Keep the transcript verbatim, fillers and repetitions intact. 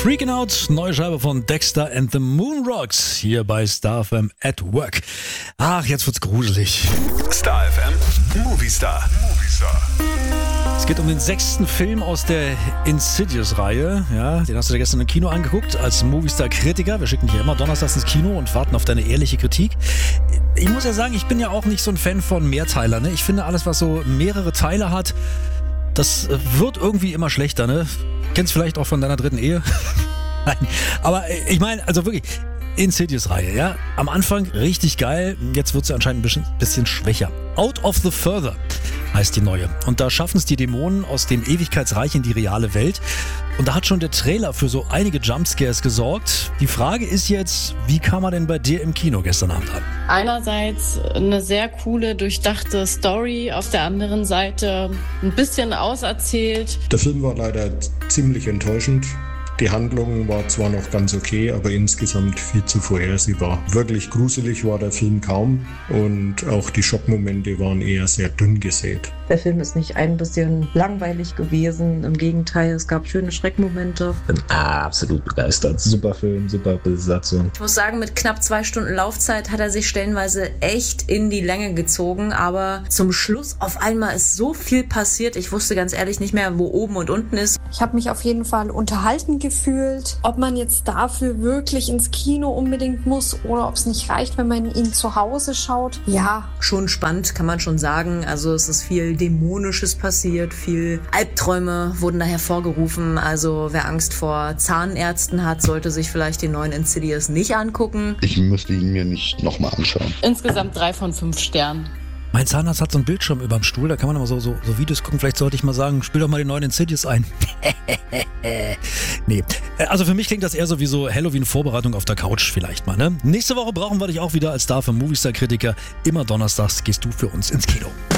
Freaking Out, neue Scheibe von Dexter and the Moon Rocks hier bei Star F M at Work. Ach, jetzt wird's gruselig. Star F M, Movie Star. Movie Star. Es geht um den sechsten Film aus der Insidious-Reihe. Ja, den hast du dir gestern im Kino angeguckt als Movie-Star-Kritiker. Wir schicken dich ja immer donnerstags ins Kino und warten auf deine ehrliche Kritik. Ich muss ja sagen, ich bin ja auch nicht so ein Fan von Mehrteilern. Ne? Ich finde, alles, was so mehrere Teile hat, das wird irgendwie immer schlechter. Ne? Kennst vielleicht auch von deiner dritten Ehe. Nein, aber ich meine, also wirklich, Insidious-Reihe, ja. Am Anfang richtig geil, jetzt wird sie anscheinend ein bisschen, bisschen schwächer. Out of the Further heißt die neue. Und da schaffen es die Dämonen aus dem Ewigkeitsreich in die reale Welt. Und da hat schon der Trailer für so einige Jumpscares gesorgt. Die Frage ist jetzt, wie kam er denn bei dir im Kino gestern Abend an? Einerseits eine sehr coole, durchdachte Story, auf der anderen Seite ein bisschen auserzählt. Der Film war leider ziemlich enttäuschend. Die Handlung war zwar noch ganz okay, aber insgesamt viel zu vorhersehbar. Wirklich gruselig war der Film kaum und auch die Schockmomente waren eher sehr dünn gesät. Der Film ist nicht ein bisschen langweilig gewesen, im Gegenteil, es gab schöne Schreckmomente. Ich bin absolut begeistert. Super Film, super Besetzung. Ich muss sagen, mit knapp zwei Stunden Laufzeit hat er sich stellenweise echt in die Länge gezogen, aber zum Schluss auf einmal ist so viel passiert, ich wusste ganz ehrlich nicht mehr, wo oben und unten ist. Ich habe mich auf jeden Fall unterhalten gefühlt. Ob man jetzt dafür wirklich ins Kino unbedingt muss oder ob es nicht reicht, wenn man ihn zu Hause schaut. Ja. Schon spannend, kann man schon sagen. Also es ist viel Dämonisches passiert, viel Albträume wurden da hervorgerufen. Also wer Angst vor Zahnärzten hat, sollte sich vielleicht den neuen Insidious nicht angucken. Ich müsste ihn mir nicht nochmal anschauen. Insgesamt drei von fünf Sternen. Mein Zahnarzt hat so einen Bildschirm über dem Stuhl, da kann man immer so, so, so Videos gucken. Vielleicht sollte ich mal sagen, spiel doch mal den neuen Insidious ein. Nee, also für mich klingt das eher so wie so Halloween-Vorbereitung auf der Couch vielleicht mal. Ne? Nächste Woche brauchen wir dich auch wieder als Star für Movie Star Kritiker. Immer donnerstags gehst du für uns ins Kino.